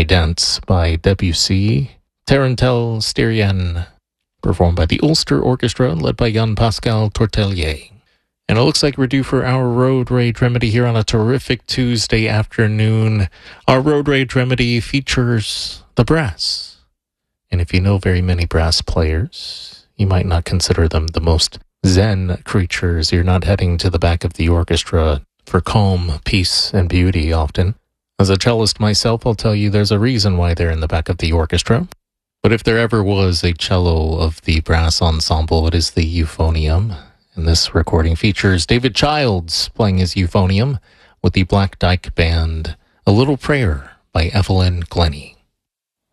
Prudence by Debussy, Tarentelle Styrian, performed by the Ulster Orchestra, led by Jan-Pascal Tortelier. And it looks like we're due for our Road Rage Remedy here on a terrific Tuesday afternoon. Our Road Rage Remedy features the brass. And if you know very many brass players, you might not consider them the most zen creatures. You're not heading to the back of the orchestra for calm, peace, and beauty often. As a cellist myself, I'll tell you there's a reason why they're in the back of the orchestra. But if there ever was a cello of the brass ensemble, it is the euphonium. And this recording features David Childs playing his euphonium with the Black Dyke Band, A Little Prayer by Evelyn Glennie.